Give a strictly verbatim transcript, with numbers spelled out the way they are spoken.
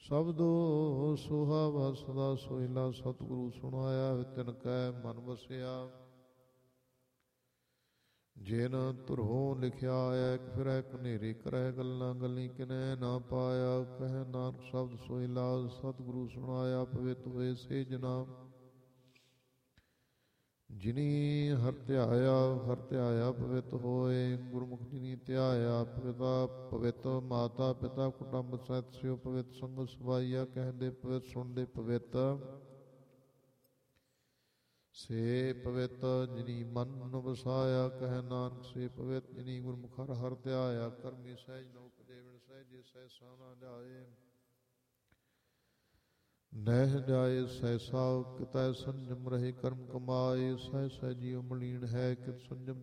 ਸ਼ਬਦੋ ਸੁਹਾਵਾ ਸਦਾ ਸੋਹਿਲਾ ਸਤਿਗੁਰੂ ਸੁਣਾਇਆ ਤਿਨ ਕੈ ਮਨ ਵਸਿਆ। ਜਿਨ ਧੁਰੋਂ ਲਿਖਿਆ ਆਇਆ ਫਿਰੈ ਕਨੇਰੇ ਕਰੈ ਗੱਲਾਂ ਗੱਲੀ ਕਿਨੈ ਨਾ ਪਾਇਆ। ਕਹਿ ਨਾਨਕ ਸ਼ਬਦ ਸੋਹਿਲਾ ਸਤਿਗੁਰੂ ਸੁਣਾਇਆ ਪਵਿੱਤ ਹੋਏ ਸੇ ਜਨਾ। ਜਿਨੀ ਹਰ ਧਿਆਇਆ ਹਰ ਧਿਆਇਆ ਪਵਿੱਤ ਹੋਏ। ਗੁਰਮੁਖ ਜਿਨੀ ਧਿਆਇਆ ਪਿਤਾ ਪਵਿੱਤ ਮਾਤਾ ਪਿਤਾ ਕੁਟੁੰਬ ਸਹਿਤ ਸਿਓ ਪਵਿੱਤ ਸੰਗਤ ਸਵਾਈਆ। ਕਹਿੰਦੇ ਪਵਿੱਤ ਸੁਣਦੇ ਪਵਿੱਤ ਸੇ ਪਵਿੱਤ ਜਿਨੀ ਮਨ ਵਸਾਇਆ। ਕਹਿ ਨਾਨਕ ਸੇ ਪਵਿੱਤ ਜਿਨੀ ਗੁਰਮੁਖ ਹਰ ਹਰ ਧਿਆਇਆ। ਕਰਮੀ ਸਹਿਜ ਨ ਉਪਜੇ ਬਿਨ ਸਹਿਜੇ ਸਹਿਸਾ ਨਾ ਜਾਏ। ਨਹਿ ਜਾਏ ਸਹਿਸਾ ਕਿਤੈ ਸੰਜਮ ਰਹੇ ਕਰਮ ਕਮਾਏ। ਸਹਿ ਸਹਿ ਜੀਉ ਮਲੀਨ ਹੈ ਕਿਤ ਸੰਜਮ